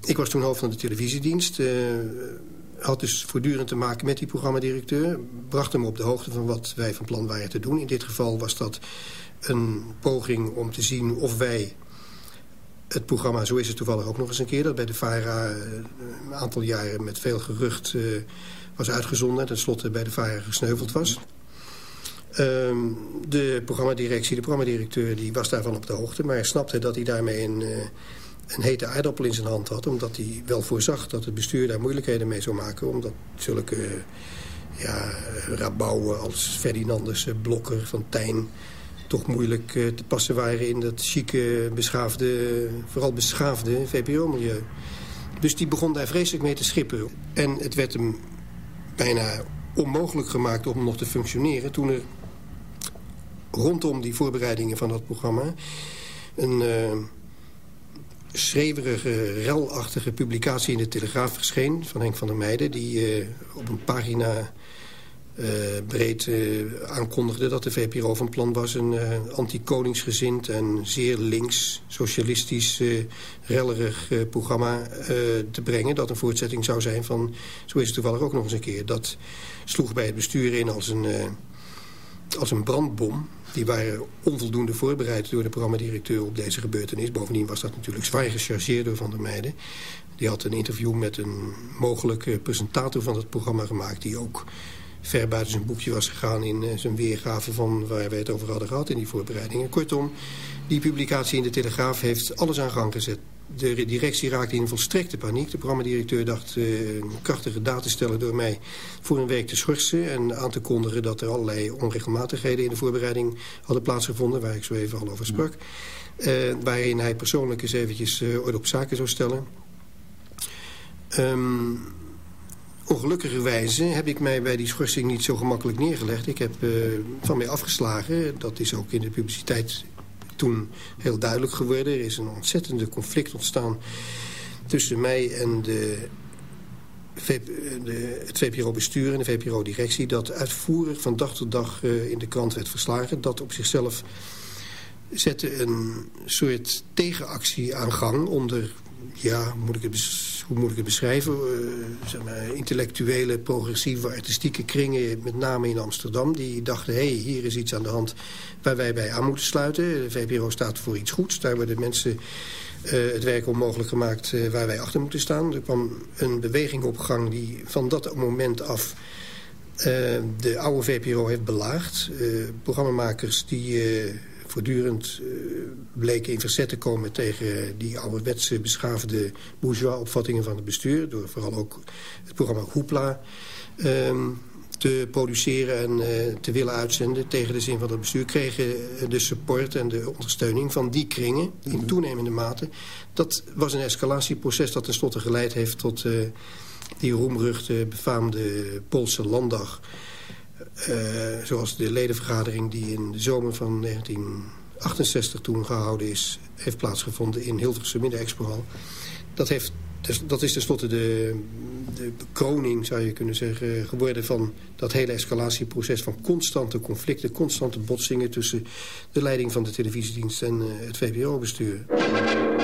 Ik was toen hoofd van de televisiedienst. Had dus voortdurend te maken met die programmadirecteur. Bracht hem op de hoogte van wat wij van plan waren te doen. In dit geval was dat een poging om te zien of wij het programma, zo is het toevallig ook nog eens een keer, dat bij de VARA een aantal jaren met veel gerucht was uitgezonden en tenslotte bij de VARA gesneuveld was. De programmadirecteur, die was daarvan op de hoogte, maar hij snapte dat hij daarmee een hete aardappel in zijn hand had, omdat hij wel voorzag dat het bestuur daar moeilijkheden mee zou maken, omdat zulke rabouwen als Ferdinandus, Blokker, Van Tijn toch moeilijk te passen waren in dat chique, beschaafde, vooral beschaafde VPRO-milieu. Dus die begon daar vreselijk mee te schipperen. En het werd hem bijna onmogelijk gemaakt om nog te functioneren toen er rondom die voorbereidingen van dat programma een schreeuwerige, relachtige publicatie in de Telegraaf verscheen van Henk van der Meijden, die op een pagina breed aankondigde dat de VPRO van plan was een anti-koningsgezind en zeer links, socialistisch, rellerig programma te brengen. Dat een voortzetting zou zijn van, zo is het toevallig ook nog eens een keer. Dat sloeg bij het bestuur in als een brandbom. Die waren onvoldoende voorbereid door de programmadirecteur op deze gebeurtenis. Bovendien was dat natuurlijk zwaar gechargeerd door Van der Meijden. Die had een interview met een mogelijke presentator van het programma gemaakt, die ook ver buiten zijn boekje was gegaan in zijn weergave van waar wij het over hadden gehad in die voorbereidingen. Kortom, die publicatie in de Telegraaf heeft alles aan gang gezet. De directie raakte in volstrekte paniek. De programmadirecteur dacht een krachtige daad te stellen door mij voor een week te schorsen en aan te kondigen dat er allerlei onregelmatigheden in de voorbereiding hadden plaatsgevonden, waar ik zo even al over sprak. Waarin hij persoonlijk eens eventjes orde op zaken zou stellen. Ongelukkigerwijze heb ik mij bij die schorsing niet zo gemakkelijk neergelegd. Ik heb van mij afgeslagen. Dat is ook in de publiciteit toen heel duidelijk geworden. Er is een ontzettende conflict ontstaan tussen mij en het VPRO-bestuur en de VPRO-directie, dat uitvoerig van dag tot dag in de krant werd verslagen. Dat op zichzelf zette een soort tegenactie aan gang onder, hoe moet ik het beschrijven? Zeg maar, intellectuele, progressieve, artistieke kringen, met name in Amsterdam, die dachten, hier is iets aan de hand waar wij bij aan moeten sluiten. De VPRO staat voor iets goeds. Daar worden mensen het werk onmogelijk gemaakt waar wij achter moeten staan. Er kwam een beweging op gang die van dat moment af de oude VPRO heeft belaagd. Programmamakers die voortdurend bleken in verzet te komen tegen die ouderwetse beschaafde bourgeois-opvattingen van het bestuur, door vooral ook het programma Hoepla te produceren en te willen uitzenden tegen de zin van het bestuur, kregen de support en de ondersteuning van die kringen in toenemende mate. Dat was een escalatieproces dat tenslotte geleid heeft tot die roemruchte, befaamde Poolse landdag. Zoals de ledenvergadering die in de zomer van 1968 toen gehouden is, heeft plaatsgevonden in Hilversum in de Expohal. Dat is tenslotte de bekroning, zou je kunnen zeggen, geworden van dat hele escalatieproces van constante conflicten, constante botsingen tussen de leiding van de televisiedienst en het VPRO-bestuur.